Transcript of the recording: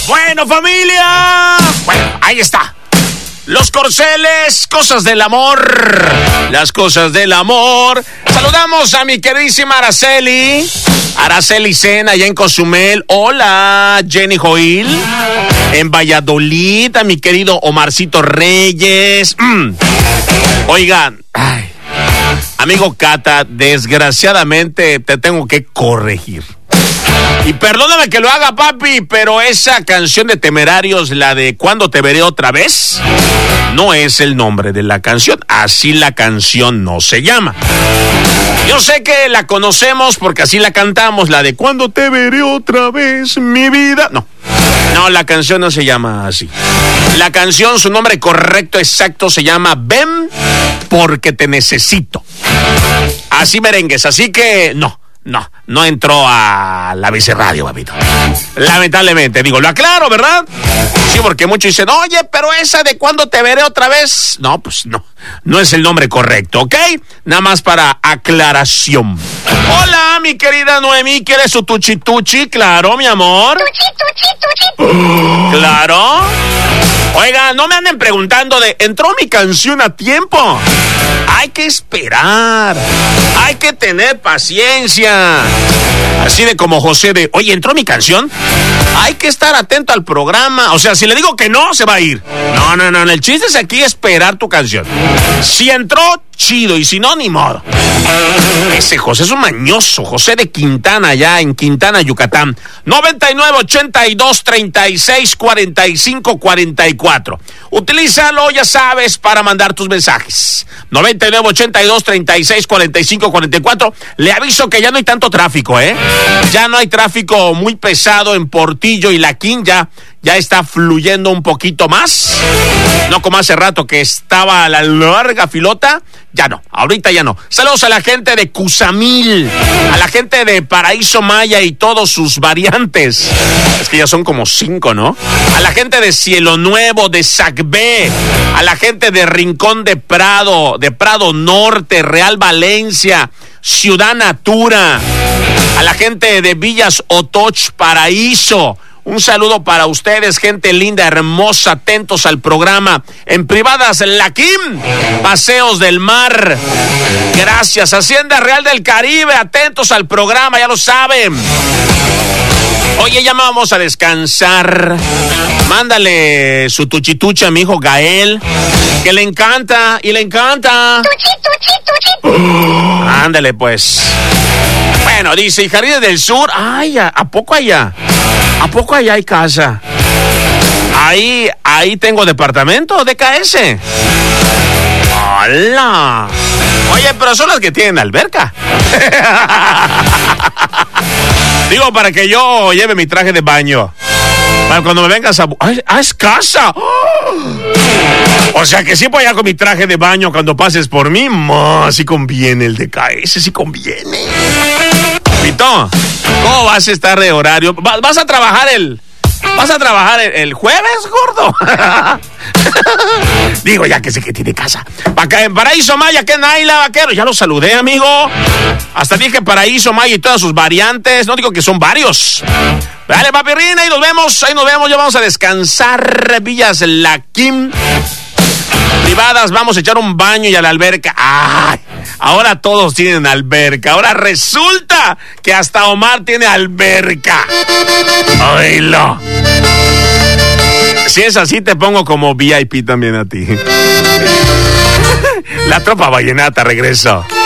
Bueno, familia. Bueno, ahí está. Los corceles, cosas del amor. Las cosas del amor. Saludamos a mi queridísima Araceli Sena, allá en Cozumel. Hola, Jenny Joil. En Valladolid, a mi querido Omarcito Reyes. Oigan, amigo Cata, desgraciadamente te tengo que corregir. Y perdóname que lo haga, papi, pero esa canción de Temerarios, la de ¿Cuándo te veré otra vez?, no es el nombre de la canción. Así la canción no se llama. Yo sé que la conocemos porque así la cantamos, la de ¿Cuándo te veré otra vez, mi vida? No, la canción no se llama así. La canción, su nombre correcto, exacto, se llama Ven porque te necesito. Así merengues, así que no entró a la Bicirradio, papito. Lamentablemente, digo, lo aclaro, ¿verdad? Sí, porque muchos dicen, oye, pero esa de ¿Cuándo te veré otra vez? No, pues no es el nombre correcto, ¿ok? Nada más para aclaración. Hola, mi querida Noemí, ¿quieres su tuchi? Claro, mi amor. Tuchi. Claro. Oiga, no me anden preguntando ¿entró mi canción a tiempo? Hay que esperar, hay que tener paciencia. Así de como José oye, ¿entró mi canción? Hay que estar atento al programa. O sea, si le digo que no, se va a ir. No, el chiste es aquí esperar tu canción. Si entró, chido, y si no, ni modo. Ese José es un mañoso. José de Quintana, allá en Quintana, Yucatán. 9982364544. Utilízalo, ya sabes, para mandar tus mensajes. 9982364544. Le aviso que ya no hay tanto tráfico, Ya no hay tráfico muy pesado en Portillo y La Quinta. Ya está fluyendo un poquito más. No como hace rato que estaba a la larga filota. Ya no, ahorita ya no. Saludos a la gente de Cuzamil, a la gente de Paraíso Maya y todos sus variantes. Es que ya son como 5, ¿no? A la gente de Cielo Nuevo, de Sacbé, a la gente de Rincón de Prado Norte, Real Valencia, Ciudad Natura, a la gente de Villas Otoch, Paraíso. Un saludo para ustedes, gente linda, hermosa, atentos al programa. En Privadas La Kim, Paseos del Mar. Gracias. Hacienda Real del Caribe, atentos al programa, ya lo saben. Oye, ya vamos a descansar. Mándale su tuchi a mi hijo Gael, que le encanta, y le encanta. Tuchi. Ándale, pues. Bueno, dice, y Jardines del Sur, ay, ¿a poco allá? ¿A poco allá hay casa? Ahí tengo departamento de KS. ¡Hola! Oye, pero son las que tienen alberca. Digo, para que yo lleve mi traje de baño. Para cuando me vengas es casa. O sea que sí voy a con mi traje de baño cuando pases por mí. Sí conviene el de KS, sí conviene. Pito, ¿cómo vas a estar de horario? ¿Vas a trabajar el jueves, gordo? Digo, ya que sé que tiene casa. Acá en Paraíso Maya, que Naila Vaquero. Ya lo saludé, amigo. Hasta dije Paraíso Maya y todas sus variantes. No digo que son varios. Dale, papirrina, y nos vemos. Ahí nos vemos. Ya vamos a descansar. Villas La Kim. Privadas, vamos a echar un baño y a la alberca. ¡Ay! Ahora todos tienen alberca. Ahora resulta que hasta Omar tiene alberca. ¡Oílo! Si es así, te pongo como VIP también a ti. La tropa vallenata, regreso.